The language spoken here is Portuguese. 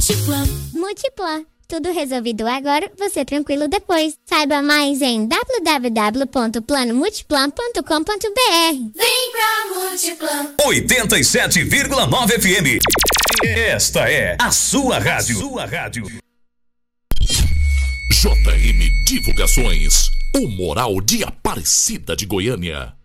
Multiplan. Multiplan. Tudo resolvido agora, você tranquilo depois. Saiba mais em www.planomultiplan.com.br. Vem pra Multiplan. 87,9 FM. Esta é a sua rádio. JM Divulgações, o Moral de Aparecida de Goiânia.